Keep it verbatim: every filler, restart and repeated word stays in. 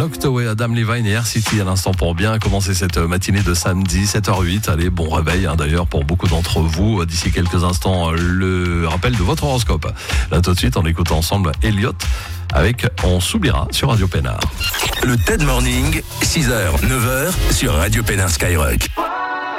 Noctoway, Adam Levine et Air City à l'instant pour bien commencer cette matinée de samedi, sept heures huit. Allez, bon réveil hein, d'ailleurs pour beaucoup d'entre vous. D'ici quelques instants, le rappel de votre horoscope. Là tout de suite, on écoute ensemble Elliot avec On s'oubliera sur Radio Pénard. Le TED Morning, six heures, neuf heures sur Radio Pénard Skyrock.